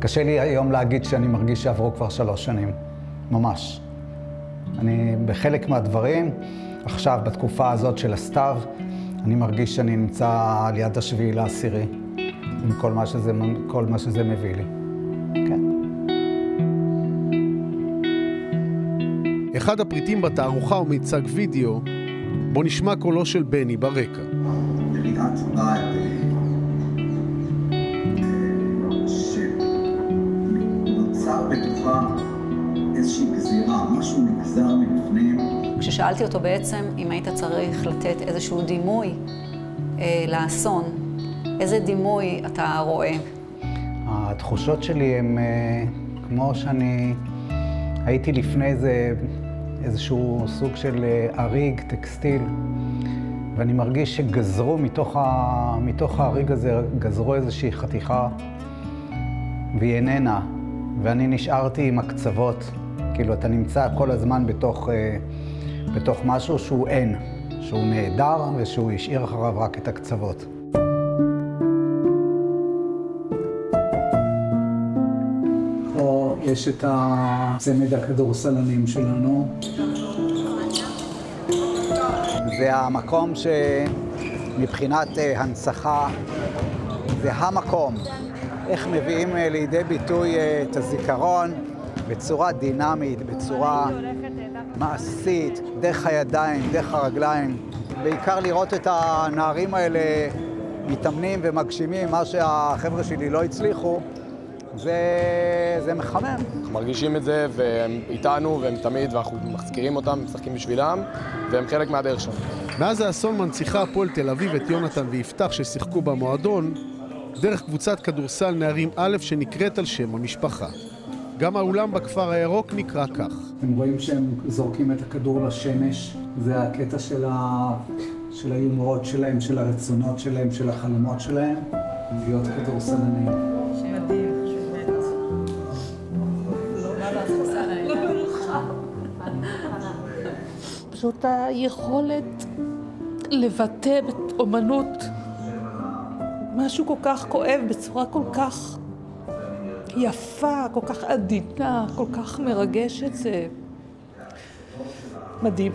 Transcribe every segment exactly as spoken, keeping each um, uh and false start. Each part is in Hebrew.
קשה לי היום להגיד שאני מרגיש שעברו כבר שלוש שנים, ממש. אני בחלק מהדברים, עכשיו בתקופה הזאת של הסתיו, אני מרגיש שאני נמצא על יד השביעי לעשירי, עם כל מה שזה, כל מה שזה מביא לי. כן. אחד הפריטים בתערוכה הוא מיצג וידאו, בו נשמע קולו של בני ברקע. מדינת בית שנוצר בתוכה איזושהי גזירה, משהו נגזר מבפנים. כששאלתי אותו בעצם אם היית צריך לתת איזשהו דימוי אה, לאסון, איזה דימוי אתה רואה? התחושות שלי הן אה, כמו שאני הייתי לפני זה איזשהו סוג של אריג, טקסטיל, ואני מרגיש שגזרו מתוך, ה... מתוך האריג הזה, גזרו איזושהי חתיכה, והיא איננה, ואני נשארתי עם הקצוות. כאילו, אתה נמצא כל הזמן בתוך, בתוך משהו שהוא אין, שהוא נהדר ושהוא השאיר אחריו רק את הקצוות. פה יש את הצמד הכדורסלנים שלנו. זה המקום שמבחינת הנצחה, זה המקום. איך מביאים לידי ביטוי את הזיכרון בצורה דינמית, בצורה מעשית, דרך הידיים, דרך הרגליים. בעיקר לראות את הנערים האלה מתאמנים ומגשימים, מה שהחבר'ה שלי לא הצליחו, זה, זה מחמם. אנחנו מרגישים את זה, והם איתנו, והם תמיד, ואנחנו מזכירים אותם, משחקים בשבילם, והם חלק מהדרך שם. מאז האסון מנציחה הפועל תל אביב את יונתן ויפתח ששיחקו במועדון, דרך קבוצת כדורסל נערים א' שנקראת על שם המשפחה. גם האולם בכפר הירוק נקרא כך. אתם רואים שהם זורקים את הכדור לשמש, זה הקטע של, ה... של היומרות שלהם, של הרצונות שלהם, של החלומות שלהם, להיות כדורסלנים. פשוט היכולת לבטא באומנות משהו כל כך כואב בצורה כל כך יפה, כל כך עדינה, כל כך מרגשת, זה מדהים.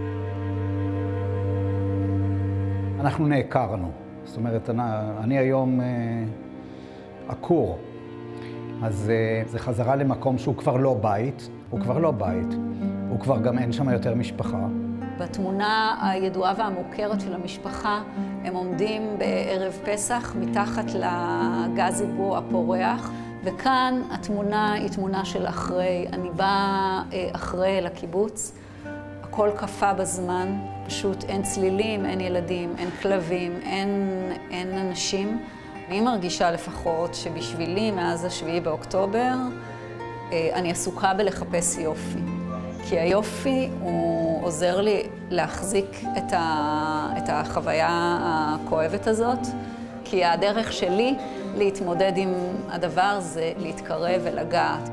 אנחנו נעקרנו, זאת אומרת, אני, אני היום אה, עקור, אז אה, זה חזרה למקום שהוא כבר לא בית, הוא כבר לא בית, הוא כבר גם אין שם יותר משפחה. בתמונה הידועה והמוכרת של המשפחה, הם עומדים בערב פסח מתחת לגזיבו הפורח, וכאן התמונה היא תמונה של אחרי. אני באה אחרי לקיבוץ, הכל קפה בזמן, פשוט אין צלילים, אין ילדים, אין כלבים, אין, אין אנשים. אני מרגישה לפחות שבשבילי, מאז השביעי באוקטובר, אני עסוקה בלחפש יופי. כי היופי הוא עוזר לי להחזיק את, ה, את החוויה הכואבת הזאת, כי הדרך שלי להתמודד עם הדבר זה להתקרב ולגעת.